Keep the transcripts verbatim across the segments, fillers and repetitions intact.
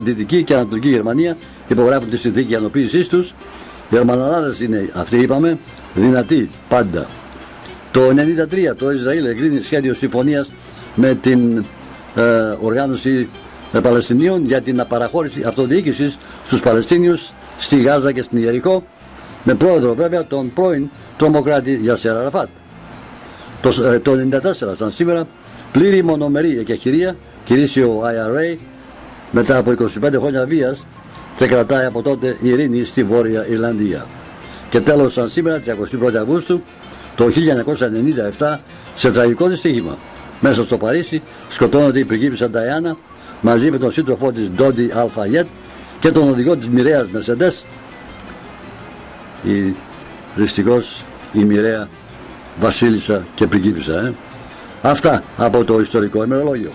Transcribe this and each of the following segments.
Δυτική και Ανατολική Γερμανία υπογράφουν τη συνθήκη ενοποίησής τους. Οι Γερμανολάδες είναι αυτοί, είπαμε, δυνατοί πάντα. Το ενενήντα τρία το Ισραήλ εγκρίνει σχέδιο συμφωνίας με την ε, οργάνωση ε, Παλαιστινίων για την παραχώρηση αυτοδιοίκησης στους Παλαιστίνιους στη Γάζα και στην Ιερικό, με πρόεδρο βέβαια τον πρώην τρομοκράτη Γιασέρ Αραφάτ. Το, ε, το ενενήντα τέσσερα, σαν σήμερα, πλήρη μονομερή εκεχηρία κηρύσσει ο άι αρ έι μετά από είκοσι πέντε χρόνια βίας και κρατάει από τότε ειρήνη στη Βόρεια Ιρλανδία. Και τέλος, σαν σήμερα, τριακοστή πρώτη Αυγούστου το χίλια εννιακόσια ενενήντα επτά, σε τραγικό δυστύχημα μέσα στο Παρίσι σκοτώνονται η πριγκίπισσα Νταϊάννα μαζί με τον σύντροφό της Ντόντι Αλφαγέτ και τον οδηγό της μοιραίας Μερσεντές, η δυστυχώς η μοιραία βασίλισσα και πριγκίπισσα. Ε. Αυτά από το ιστορικό ημερολόγιο.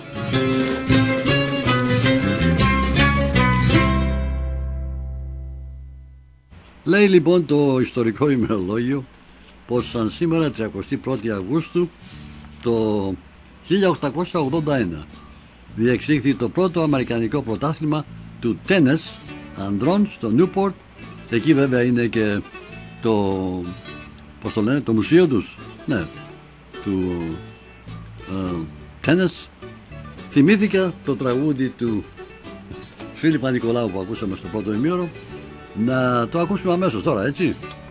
Λέει λοιπόν το ιστορικό ημερολόγιο πως σαν σήμερα τριακοστή πρώτη Αυγούστου το χίλια οκτακόσια ογδόντα ένα διεξήχθη το πρώτο αμερικανικό πρωτάθλημα του τένες ανδρών στο Νιούπορτ. Εκεί βέβαια είναι και το, πώς το λένε, το μουσείο τους, ναι, του ε, τένες. Θυμήθηκα το τραγούδι του Φίλιππα Νικολάου που ακούσαμε στο πρώτο ημίωρο, να το ακούσουμε αμέσως τώρα, έτσι.